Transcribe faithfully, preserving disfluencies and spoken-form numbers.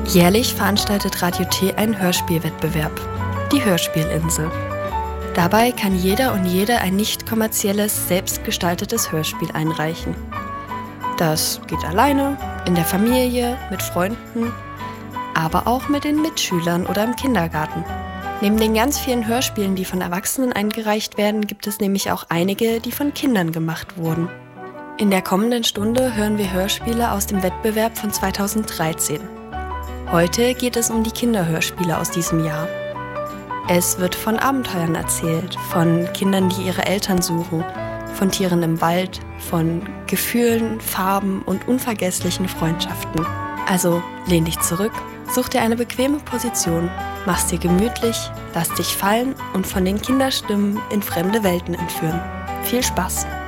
Jährlich veranstaltet Radio T einen Hörspielwettbewerb, die Hörspielinsel. Dabei kann jeder und jede ein nicht kommerzielles, selbstgestaltetes Hörspiel einreichen. Das geht alleine, in der Familie, mit Freunden, aber auch mit den Mitschülern oder im Kindergarten. Neben den ganz vielen Hörspielen, die von Erwachsenen eingereicht werden, gibt es nämlich auch einige, die von Kindern gemacht wurden. In der kommenden Stunde hören wir Hörspiele aus dem Wettbewerb von zweitausenddreizehn. Heute geht es um die Kinderhörspiele aus diesem Jahr. Es wird von Abenteuern erzählt, von Kindern, die ihre Eltern suchen, von Tieren im Wald, von Gefühlen, Farben und unvergesslichen Freundschaften. Also lehn dich zurück, such dir eine bequeme Position, mach's dir gemütlich, lass dich fallen und von den Kinderstimmen in fremde Welten entführen. Viel Spaß!